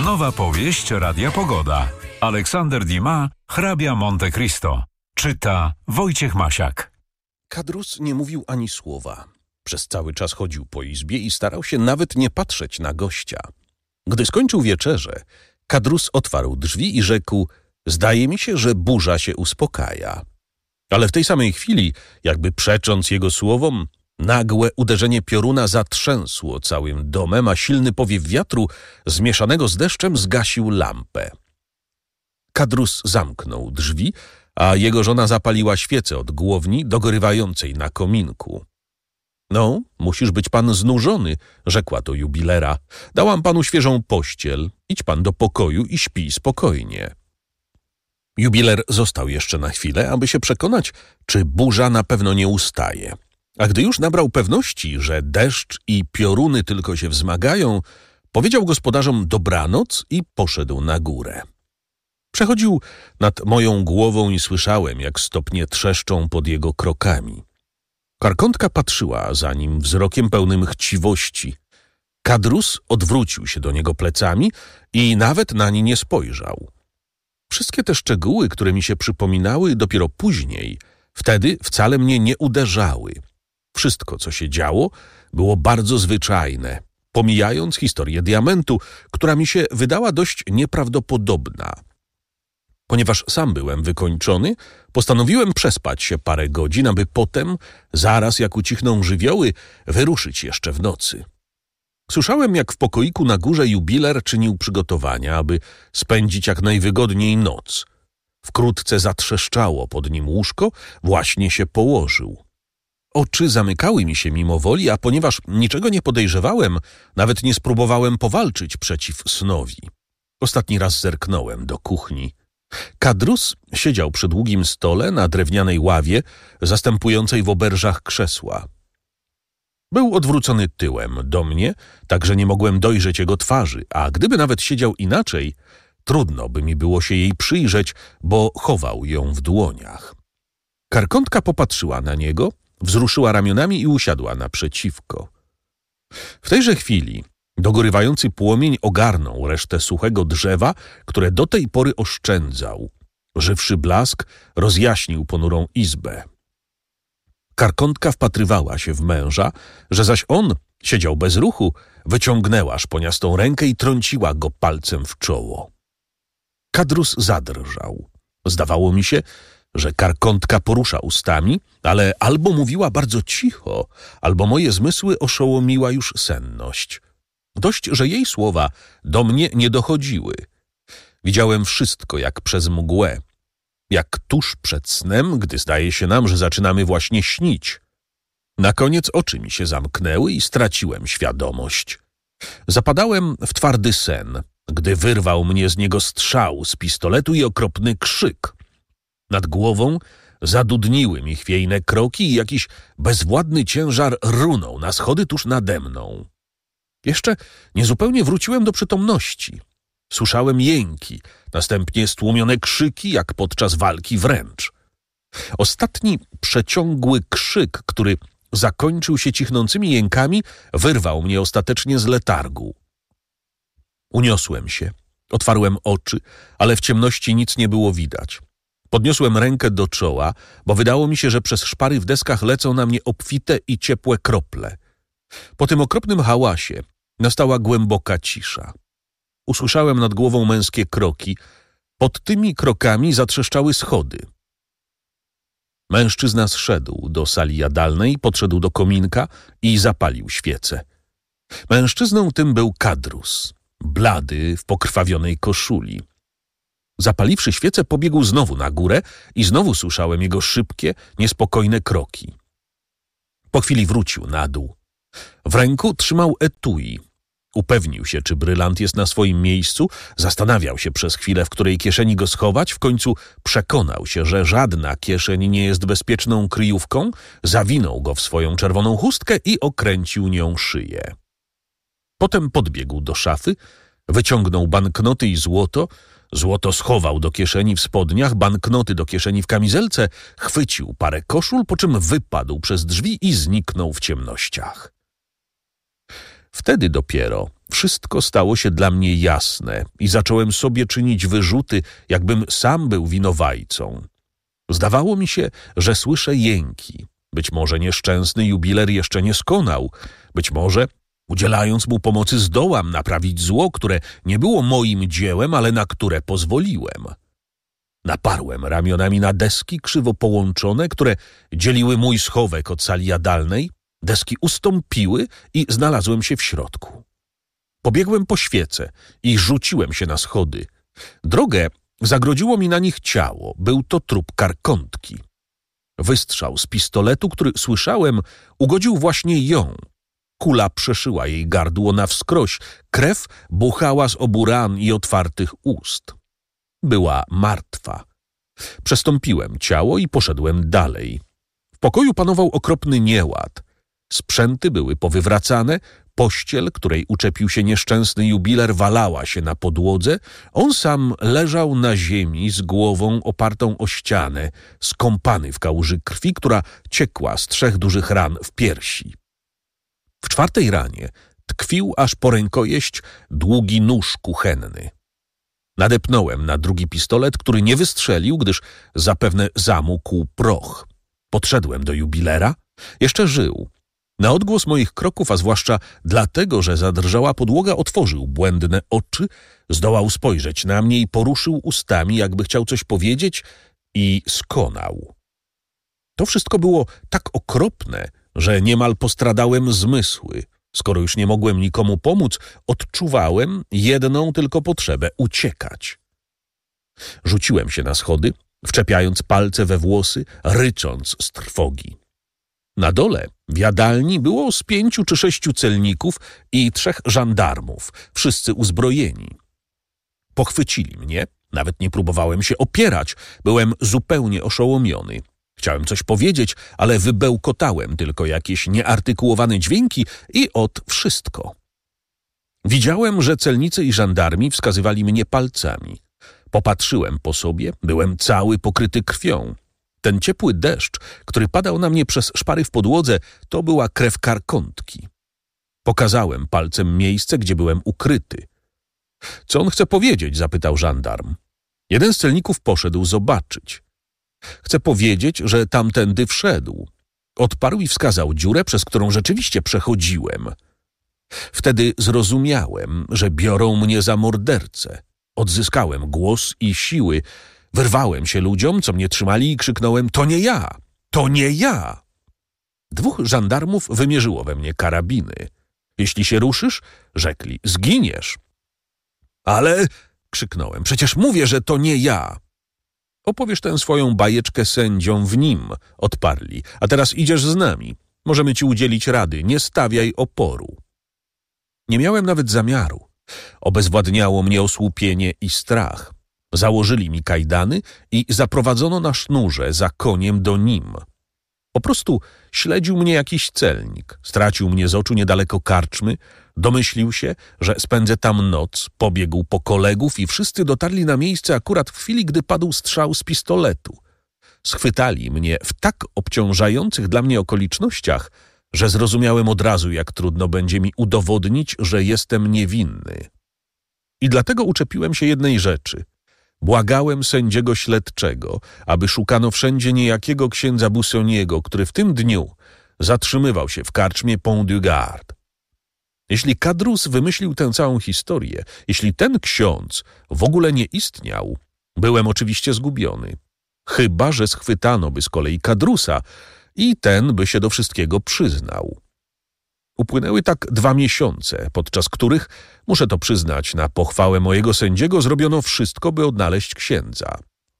Nowa powieść Radia Pogoda. Aleksander Dumas, Hrabia Monte Cristo. Czyta Wojciech Masiak. Kadrus nie mówił ani słowa. Przez cały czas chodził po izbie i starał się nawet nie patrzeć na gościa. Gdy skończył wieczerzę, Kadrus otwarł drzwi i rzekł: „Zdaje mi się, że burza się uspokaja”. Ale w tej samej chwili, jakby przecząc jego słowom, nagłe uderzenie pioruna zatrzęsło całym domem, a silny powiew wiatru zmieszanego z deszczem zgasił lampę. Kadrus zamknął drzwi, a jego żona zapaliła świecę od głowni dogorywającej na kominku. „No, musisz być pan znużony”, rzekła do jubilera. „Dałam panu świeżą pościel. Idź pan do pokoju i śpij spokojnie”. Jubiler został jeszcze na chwilę, aby się przekonać, czy burza na pewno nie ustaje. A gdy już nabrał pewności, że deszcz i pioruny tylko się wzmagają, powiedział gospodarzom dobranoc i poszedł na górę. Przechodził nad moją głową i słyszałem, jak stopnie trzeszczą pod jego krokami. Karkątka patrzyła za nim wzrokiem pełnym chciwości. Kadrus odwrócił się do niego plecami i nawet nań nie spojrzał. Wszystkie te szczegóły, które mi się przypominały dopiero później, wtedy wcale mnie nie uderzały. Wszystko, co się działo, było bardzo zwyczajne, pomijając historię diamentu, która mi się wydała dość nieprawdopodobna. Ponieważ sam byłem wykończony, postanowiłem przespać się parę godzin, aby potem, zaraz jak ucichną żywioły, wyruszyć jeszcze w nocy. Słyszałem, jak w pokoiku na górze jubiler czynił przygotowania, aby spędzić jak najwygodniej noc. Wkrótce zatrzeszczało pod nim łóżko, właśnie się położył. Oczy zamykały mi się mimowoli, a ponieważ niczego nie podejrzewałem, nawet nie spróbowałem powalczyć przeciw snowi. Ostatni raz zerknąłem do kuchni. Kadrus siedział przy długim stole na drewnianej ławie, zastępującej w oberżach krzesła. Był odwrócony tyłem do mnie, tak że nie mogłem dojrzeć jego twarzy, a gdyby nawet siedział inaczej, trudno by mi było się jej przyjrzeć, bo chował ją w dłoniach. Karkątka popatrzyła na niego, wzruszyła ramionami i usiadła naprzeciwko. W tejże chwili dogorywający płomień ogarnął resztę suchego drzewa, które do tej pory oszczędzał. Żywszy blask rozjaśnił ponurą izbę. Karkątka wpatrywała się w męża, że zaś on siedział bez ruchu, wyciągnęła szponiastą rękę i trąciła go palcem w czoło. Kadrus zadrżał. Zdawało mi się, że karkątka porusza ustami, ale albo mówiła bardzo cicho, albo moje zmysły oszołomiła już senność. Dość, że jej słowa do mnie nie dochodziły. Widziałem wszystko jak przez mgłę, jak tuż przed snem, gdy zdaje się nam, że zaczynamy właśnie śnić. Na koniec oczy mi się zamknęły i straciłem świadomość. Zapadałem w twardy sen, gdy wyrwał mnie z niego strzał z pistoletu i okropny krzyk. Nad głową zadudniły mi chwiejne kroki i jakiś bezwładny ciężar runął na schody tuż nade mną. Jeszcze niezupełnie wróciłem do przytomności. Słyszałem jęki, następnie stłumione krzyki, jak podczas walki wręcz. Ostatni przeciągły krzyk, który zakończył się cichnącymi jękami, wyrwał mnie ostatecznie z letargu. Uniosłem się, otwarłem oczy, ale w ciemności nic nie było widać. Podniosłem rękę do czoła, bo wydało mi się, że przez szpary w deskach lecą na mnie obfite i ciepłe krople. Po tym okropnym hałasie nastała głęboka cisza. Usłyszałem nad głową męskie kroki. Pod tymi krokami zatrzeszczały schody. Mężczyzna zszedł do sali jadalnej, podszedł do kominka i zapalił świecę. Mężczyzną tym był Kadrus, blady w pokrwawionej koszuli. Zapaliwszy świecę, pobiegł znowu na górę i znowu słyszałem jego szybkie, niespokojne kroki. Po chwili wrócił na dół. W ręku trzymał etui. Upewnił się, czy brylant jest na swoim miejscu, zastanawiał się przez chwilę, w której kieszeni go schować, w końcu przekonał się, że żadna kieszeń nie jest bezpieczną kryjówką, zawinął go w swoją czerwoną chustkę i okręcił nią szyję. Potem podbiegł do szafy, wyciągnął banknoty i złoto, złoto schował do kieszeni w spodniach, banknoty do kieszeni w kamizelce, chwycił parę koszul, po czym wypadł przez drzwi i zniknął w ciemnościach. Wtedy dopiero wszystko stało się dla mnie jasne i zacząłem sobie czynić wyrzuty, jakbym sam był winowajcą. Zdawało mi się, że słyszę jęki. Być może nieszczęsny jubiler jeszcze nie skonał. Być może, udzielając mu pomocy, zdołam naprawić zło, które nie było moim dziełem, ale na które pozwoliłem. Naparłem ramionami na deski krzywo połączone, które dzieliły mój schowek od sali jadalnej. Deski ustąpiły i znalazłem się w środku. Pobiegłem po świece i rzuciłem się na schody. Drogę zagrodziło mi na nich ciało. Był to trup Karkontki. Wystrzał z pistoletu, który słyszałem, ugodził właśnie ją. Kula przeszyła jej gardło na wskroś. Krew buchała z obu ran i otwartych ust. Była martwa. Przestąpiłem ciało i poszedłem dalej. W pokoju panował okropny nieład. Sprzęty były powywracane, pościel, której uczepił się nieszczęsny jubiler, walała się na podłodze, on sam leżał na ziemi z głową opartą o ścianę, skąpany w kałuży krwi, która ciekła z 3 dużych ran w piersi. W 4. ranie tkwił aż po rękojeść długi nóż kuchenny. Nadepnąłem na drugi pistolet, który nie wystrzelił, gdyż zapewne zamógł proch. Podszedłem do jubilera. Jeszcze żył. Na odgłos moich kroków, a zwłaszcza dlatego, że zadrżała podłoga, otworzył błędne oczy, zdołał spojrzeć na mnie i poruszył ustami, jakby chciał coś powiedzieć, i skonał. To wszystko było tak okropne, że niemal postradałem zmysły. Skoro już nie mogłem nikomu pomóc, odczuwałem jedną tylko potrzebę – uciekać. Rzuciłem się na schody, wczepiając palce we włosy, rycząc z trwogi. Na dole w jadalni było z 5 czy 6 celników i 3 żandarmów, wszyscy uzbrojeni. Pochwycili mnie, nawet nie próbowałem się opierać, byłem zupełnie oszołomiony. Chciałem coś powiedzieć, ale wybełkotałem tylko jakieś nieartykułowane dźwięki i wszystko. Widziałem, że celnicy i żandarmi wskazywali mnie palcami. Popatrzyłem po sobie, byłem cały pokryty krwią. Ten ciepły deszcz, który padał na mnie przez szpary w podłodze, to była krew Karkontki. Pokazałem palcem miejsce, gdzie byłem ukryty. Co on chce powiedzieć? Zapytał żandarm. Jeden z celników poszedł zobaczyć. Chcę powiedzieć, że tamtędy wszedł. Odparł i wskazał dziurę, przez którą rzeczywiście przechodziłem. Wtedy zrozumiałem, że biorą mnie za mordercę. Odzyskałem głos i siły. Wyrwałem się ludziom, co mnie trzymali, i krzyknąłem: to nie ja! To nie ja! 2 żandarmów wymierzyło we mnie karabiny. Jeśli się ruszysz, rzekli, zginiesz. Ale, krzyknąłem, przecież mówię, że to nie ja. Opowiesz tę swoją bajeczkę sędziom w nim, odparli. A teraz idziesz z nami. Możemy ci udzielić rady. Nie stawiaj oporu. Nie miałem nawet zamiaru. Obezwładniało mnie osłupienie i strach. Założyli mi kajdany i zaprowadzono na sznurze za koniem do nim. Po prostu śledził mnie jakiś celnik. Stracił mnie z oczu niedaleko karczmy. Domyślił się, że spędzę tam noc. Pobiegł po kolegów i wszyscy dotarli na miejsce akurat w chwili, gdy padł strzał z pistoletu. Schwytali mnie w tak obciążających dla mnie okolicznościach, że zrozumiałem od razu, jak trudno będzie mi udowodnić, że jestem niewinny. I dlatego uczepiłem się jednej rzeczy. Błagałem sędziego śledczego, aby szukano wszędzie niejakiego księdza Bussoniego, który w tym dniu zatrzymywał się w karczmie Pont du Gard. Jeśli Kadrus wymyślił tę całą historię, jeśli ten ksiądz w ogóle nie istniał, byłem oczywiście zgubiony. Chyba że schwytano by z kolei Kadrusa i ten by się do wszystkiego przyznał. Upłynęły tak 2 miesiące, podczas których, muszę to przyznać, na pochwałę mojego sędziego zrobiono wszystko, by odnaleźć księdza.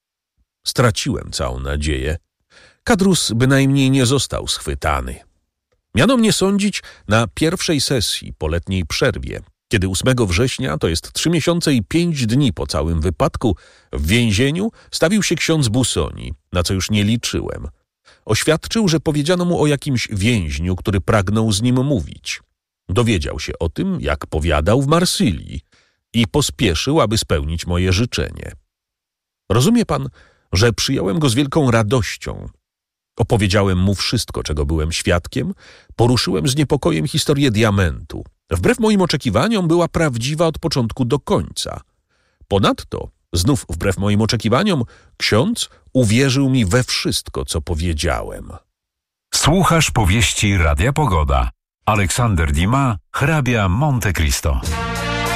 Straciłem całą nadzieję. Kadrus bynajmniej nie został schwytany. Miano mnie sądzić na pierwszej sesji po letniej przerwie, kiedy 8 września, to jest 3 miesiące i 5 dni po całym wypadku, w więzieniu stawił się ksiądz Bussoni, na co już nie liczyłem. Oświadczył, że powiedziano mu o jakimś więźniu, który pragnął z nim mówić. Dowiedział się o tym, jak powiadał, w Marsylii i pospieszył, aby spełnić moje życzenie. Rozumie pan, że przyjąłem go z wielką radością. Opowiedziałem mu wszystko, czego byłem świadkiem, poruszyłem z niepokojem historię diamentu. Wbrew moim oczekiwaniom była prawdziwa od początku do końca. Ponadto, znów wbrew moim oczekiwaniom, ksiądz uwierzył mi we wszystko, co powiedziałem. Słuchasz powieści Radia Pogoda. Aleksander Dumas, hrabia Monte Cristo.